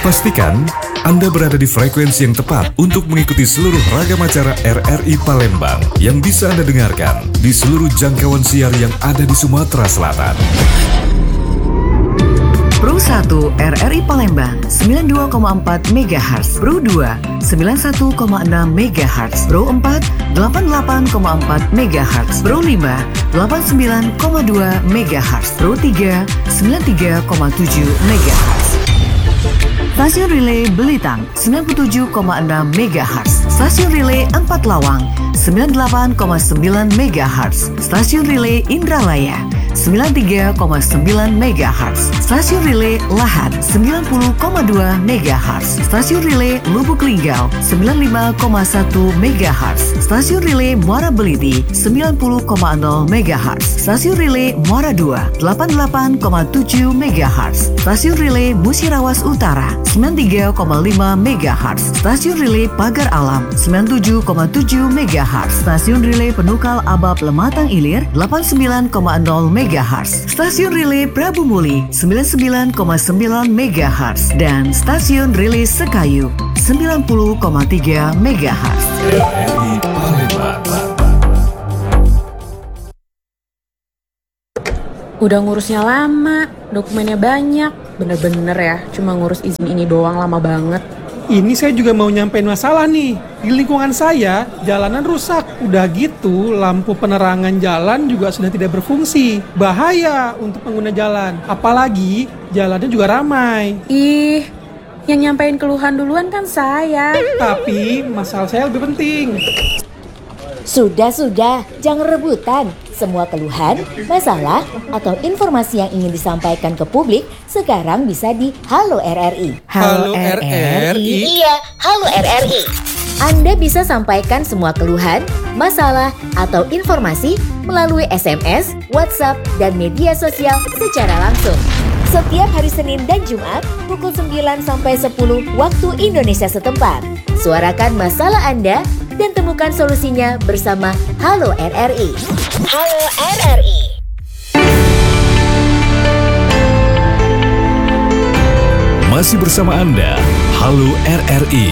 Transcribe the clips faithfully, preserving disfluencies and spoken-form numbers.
Pastikan Anda berada di frekuensi yang tepat untuk mengikuti seluruh ragam acara R R I Palembang yang bisa Anda dengarkan di seluruh jangkauan siar yang ada di Sumatera Selatan. Pro satu R R I Palembang sembilan puluh dua koma empat megahertz, Pro dua sembilan puluh satu koma enam megahertz, Pro empat delapan puluh delapan koma empat megahertz, Pro lima delapan puluh sembilan koma dua megahertz, Pro tiga sembilan puluh tiga koma tujuh megahertz. Stasiun Relay Belitang sembilan puluh tujuh koma enam megahertz, Stasiun Relay Empat Lawang sembilan puluh delapan koma sembilan megahertz, Stasiun Relay Indralaya sembilan puluh tiga koma sembilan megahertz, Stasiun Relay Lahat sembilan puluh koma dua megahertz, Stasiun Relay Lubuk Linggau sembilan puluh lima koma satu megahertz, Stasiun Relay Muara Beliti sembilan puluh koma nol megahertz, Stasiun Relay Muara dua delapan puluh delapan koma tujuh megahertz, Stasiun Relay Musirawas Utara sembilan puluh tiga koma lima megahertz, Stasiun Relay Pagar Alam sembilan puluh tujuh koma tujuh megahertz, Stasiun Relay Penukal Abab Lematang Ilir delapan puluh sembilan koma nol megahertz, Stasiun Relay Prabu Muli sembilan puluh sembilan koma sembilan megahertz, dan Stasiun Relay Sekayu sembilan puluh koma tiga megahertz. R R I Palembang. Udah ngurusnya lama, dokumennya banyak, bener-bener ya, cuma ngurus izin ini doang lama banget. Ini saya juga mau nyampein masalah nih. Di lingkungan saya, jalanan rusak. Udah gitu, lampu penerangan jalan juga sudah tidak berfungsi. Bahaya untuk pengguna jalan. Apalagi, jalannya juga ramai. Ih, yang nyampein keluhan duluan kan saya. Tapi, masalah saya lebih penting. Sudah-sudah, jangan rebutan. Semua keluhan, masalah, atau informasi yang ingin disampaikan ke publik sekarang bisa di Halo R R I. Halo R R I? Iya, Halo R R I. Anda bisa sampaikan semua keluhan, masalah, atau informasi melalui S M S, WhatsApp, dan media sosial secara langsung. Setiap hari Senin dan Jumat pukul sembilan sampai sepuluh waktu Indonesia setempat. Suarakan masalah Anda dan temukan solusinya bersama Halo R R I. Halo R R I. Masih bersama Anda, Halo R R I.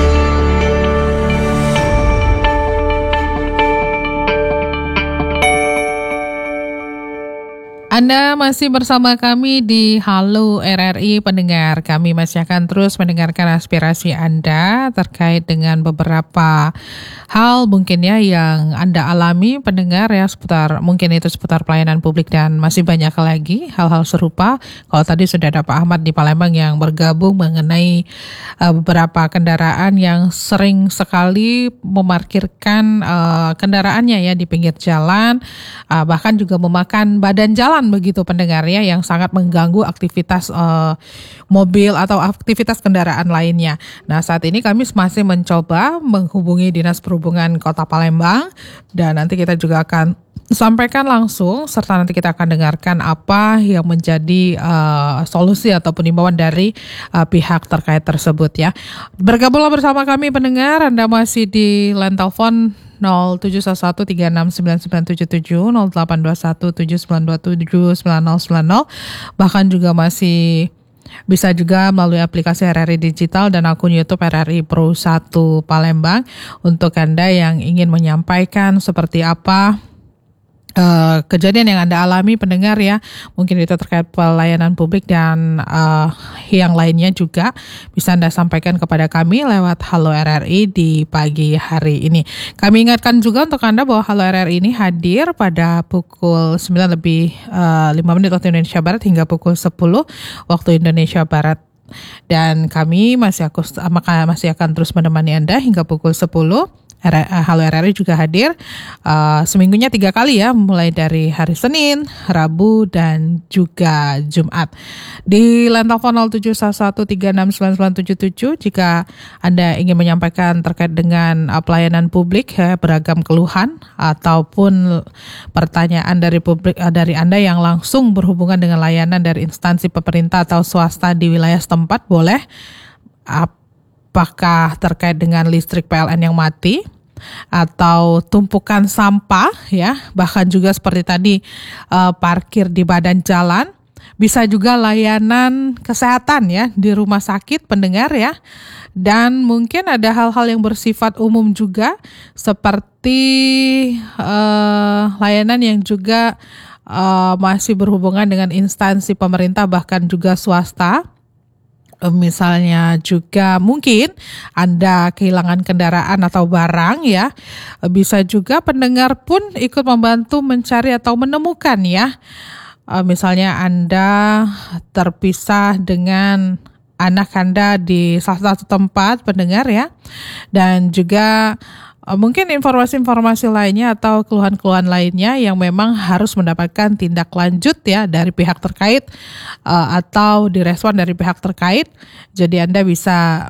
Anda masih bersama kami di Halo R R I pendengar. Kami masih akan terus mendengarkan aspirasi Anda terkait dengan beberapa hal mungkin ya yang Anda alami pendengar ya, seputar mungkin itu seputar pelayanan publik dan masih banyak lagi hal-hal serupa. Kalau tadi sudah ada Pak Ahmad di Palembang yang bergabung mengenai uh, beberapa kendaraan yang sering sekali memarkirkan uh, kendaraannya ya di pinggir jalan, uh, bahkan juga memakan badan jalan begitu pendengar ya, yang sangat mengganggu aktivitas uh, mobil atau aktivitas kendaraan lainnya. Nah, saat ini kami masih mencoba menghubungi Dinas Perhubungan Kota Palembang dan nanti kita juga akan sampaikan langsung serta nanti kita akan dengarkan apa yang menjadi uh, solusi ataupun imbauan dari uh, pihak terkait tersebut ya. Bergabunglah bersama kami pendengar, Anda masih di line telepon nol tujuh satu tiga enam sembilan sembilan tujuh tujuh, nol delapan dua satu tujuh sembilan dua tujuh sembilan nol sembilan nol, bahkan juga masih bisa juga melalui aplikasi R R I Digital dan akun YouTube R R I Pro satu Palembang untuk Anda yang ingin menyampaikan seperti apa Uh, kejadian yang Anda alami pendengar ya, mungkin itu terkait pelayanan publik dan uh, yang lainnya juga bisa Anda sampaikan kepada kami lewat Halo R R I di pagi hari ini. Kami ingatkan juga untuk Anda bahwa Halo R R I ini hadir pada pukul sembilan lebih uh, lima menit waktu Indonesia Barat hingga pukul sepuluh waktu Indonesia Barat. Dan kami masih aku masih akan terus menemani Anda hingga pukul sepuluh. Halo R R I juga hadir uh, seminggunya tiga kali ya, mulai dari hari Senin, Rabu, dan juga Jumat. Di line telepon nol tujuh satu tiga enam sembilan sembilan tujuh tujuh jika Anda ingin menyampaikan terkait dengan uh, pelayanan publik ya, beragam keluhan ataupun pertanyaan dari publik uh, dari Anda yang langsung berhubungan dengan layanan dari instansi pemerintah atau swasta di wilayah setempat, boleh. Apakah terkait dengan listrik P L N yang mati atau tumpukan sampah ya, bahkan juga seperti tadi uh, parkir di badan jalan, bisa juga layanan kesehatan ya di rumah sakit pendengar ya. Dan mungkin ada hal-hal yang bersifat umum juga seperti uh, layanan yang juga uh, masih berhubungan dengan instansi pemerintah bahkan juga swasta. Misalnya juga mungkin Anda kehilangan kendaraan atau barang ya, bisa juga pendengar pun ikut membantu mencari atau menemukan ya. Misalnya Anda terpisah dengan anak Anda di salah satu tempat pendengar ya, dan juga mungkin informasi-informasi lainnya atau keluhan-keluhan lainnya yang memang harus mendapatkan tindak lanjut ya dari pihak terkait uh, atau direspon dari pihak terkait. Jadi Anda bisa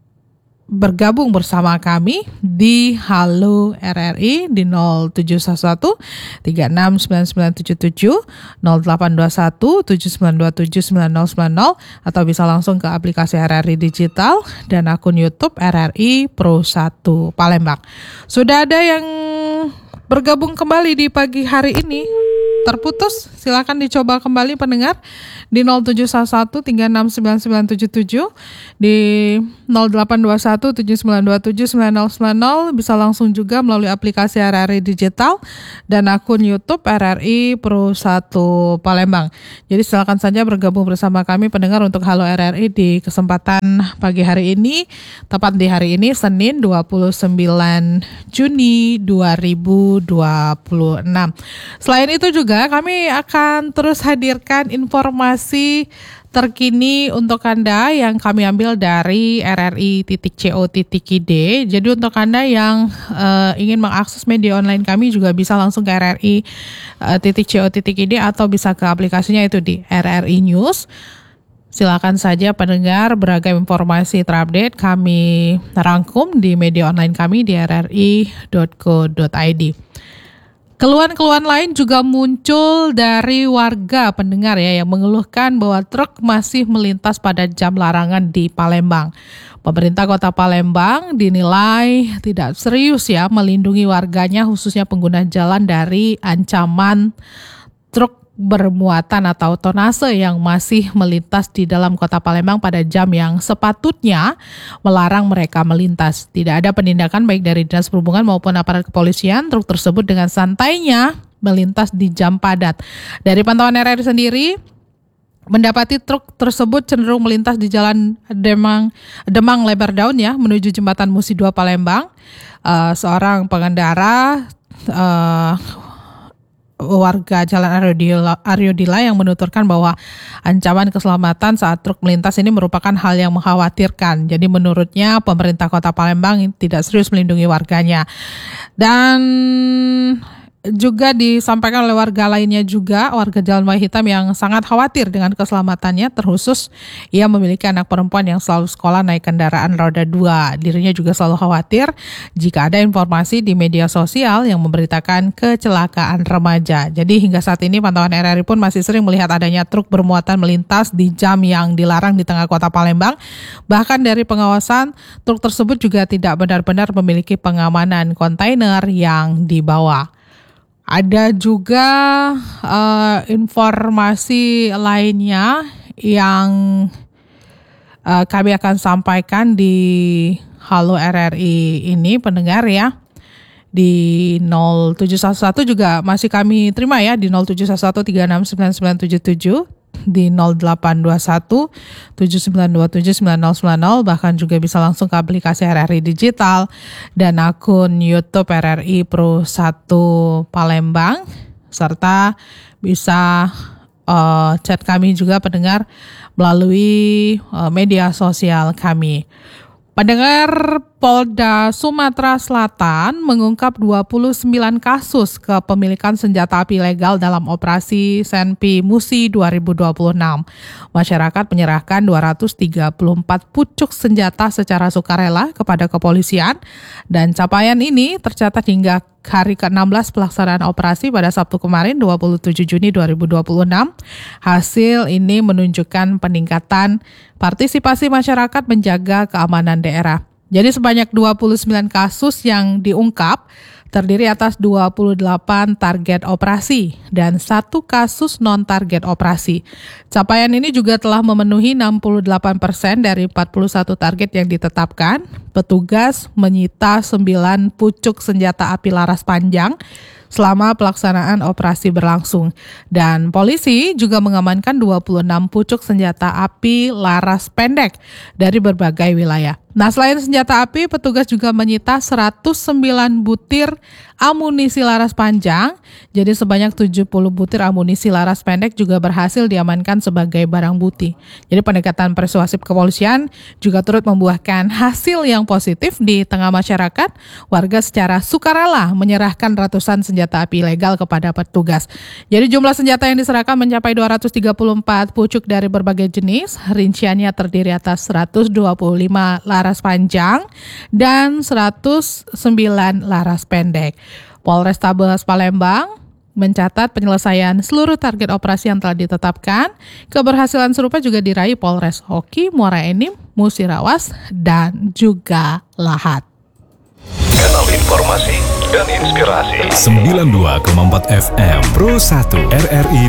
bergabung bersama kami di Halo R R I di nol tujuh satu tiga enam sembilan sembilan tujuh tujuh, nol delapan dua satu tujuh sembilan dua tujuh sembilan nol sembilan nol, atau bisa langsung ke aplikasi R R I Digital dan akun YouTube R R I Pro satu Palembang. Sudah ada yang bergabung kembali di pagi hari ini. Terputus, silakan dicoba kembali pendengar di nol tujuh satu tiga enam sembilan sembilan tujuh tujuh, di nol delapan dua satu tujuh sembilan dua tujuh sembilan nol sembilan nol, bisa langsung juga melalui aplikasi R R I Digital dan akun YouTube R R I Pro satu Palembang. Jadi silakan saja bergabung bersama kami pendengar untuk Halo R R I di kesempatan pagi hari ini, tepat di hari ini Senin dua puluh sembilan Juni dua ribu dua puluh enam. Selain itu juga kami akan terus hadirkan informasi terkini untuk Anda yang kami ambil dari R R I titik co titik I D. Jadi untuk Anda yang uh, ingin mengakses media online kami juga bisa langsung ke R R I titik co titik I D atau bisa ke aplikasinya itu di R R I News. Silakan saja pendengar, beragam informasi terupdate kami rangkum di media online kami di r r i dot co dot i d. Keluhan-keluhan lain juga muncul dari warga pendengar ya yang mengeluhkan bahwa truk masih melintas pada jam larangan di Palembang. Pemerintah Kota Palembang dinilai tidak serius ya melindungi warganya khususnya pengguna jalan dari ancaman truk bermuatan atau tonase yang masih melintas di dalam Kota Palembang pada jam yang sepatutnya melarang mereka melintas. Tidak ada penindakan baik dari Dinas Perhubungan maupun aparat kepolisian. Truk tersebut dengan santainya melintas di jam padat. Dari pantauan R R I sendiri, mendapati truk tersebut cenderung melintas di Jalan Demang Demang Lebar Daun ya menuju Jembatan Musi dua Palembang. Uh, seorang pengendara uh, warga Jalan Aryodila, Aryodila yang menuturkan bahwa ancaman keselamatan saat truk melintas ini merupakan hal yang mengkhawatirkan. Jadi menurutnya pemerintah Kota Palembang tidak serius melindungi warganya. Dan juga disampaikan oleh warga lainnya juga, warga Jalan Wai Hitam yang sangat khawatir dengan keselamatannya, terkhusus ia memiliki anak perempuan yang selalu sekolah naik kendaraan roda dua. Dirinya juga selalu khawatir jika ada informasi di media sosial yang memberitakan kecelakaan remaja. Jadi hingga saat ini pantauan R R I pun masih sering melihat adanya truk bermuatan melintas di jam yang dilarang di tengah Kota Palembang. Bahkan dari pengawasan, truk tersebut juga tidak benar-benar memiliki pengamanan kontainer yang dibawa. Ada juga uh, informasi lainnya yang uh, kami akan sampaikan di Halo R R I ini pendengar ya. Di nol tujuh satu satu juga masih kami terima ya di nol tujuh satu satu tiga enam sembilan sembilan tujuh tujuh, di nol delapan dua satu tujuh sembilan dua tujuh sembilan nol sembilan nol, bahkan juga bisa langsung ke aplikasi R R I Digital dan akun YouTube R R I Pro satu Palembang, serta bisa uh, chat kami juga pendengar melalui uh, media sosial kami. Pendengar, Polda Sumatera Selatan mengungkap dua puluh sembilan kasus kepemilikan senjata api ilegal dalam operasi Senpi Musi dua ribu dua puluh enam. Masyarakat menyerahkan dua ratus tiga puluh empat pucuk senjata secara sukarela kepada kepolisian dan capaian ini tercatat hingga hari ke enam belas pelaksanaan operasi pada Sabtu kemarin dua puluh tujuh Juni dua ribu dua puluh enam. Hasil ini menunjukkan peningkatan partisipasi masyarakat menjaga keamanan daerah. Jadi sebanyak dua puluh sembilan kasus yang diungkap terdiri atas dua puluh delapan target operasi dan satu kasus non-target operasi. Capaian ini juga telah memenuhi enam puluh delapan persen dari empat puluh satu target yang ditetapkan. Petugas menyita sembilan pucuk senjata api laras panjang selama pelaksanaan operasi berlangsung. Dan polisi juga mengamankan dua puluh enam pucuk senjata api laras pendek dari berbagai wilayah. Nah, selain senjata api, petugas juga menyita seratus sembilan butir amunisi laras panjang. Jadi sebanyak tujuh puluh butir amunisi laras pendek juga berhasil diamankan sebagai barang bukti. Jadi pendekatan persuasif kepolisian juga turut membuahkan hasil yang positif di tengah masyarakat. Warga secara sukarela menyerahkan ratusan senjata api ilegal kepada petugas. Jadi jumlah senjata yang diserahkan mencapai dua ratus tiga puluh empat pucuk dari berbagai jenis. Rinciannya terdiri atas seratus dua puluh lima laras panjang dan seratus sembilan laras pendek. Polrestabes Palembang mencatat penyelesaian seluruh target operasi yang telah ditetapkan. Keberhasilan serupa juga diraih Polres Hoki, Muara Enim, Musirawas, dan juga Lahat. Kanal informasi dan inspirasi sembilan puluh dua koma empat F M Pro satu R R I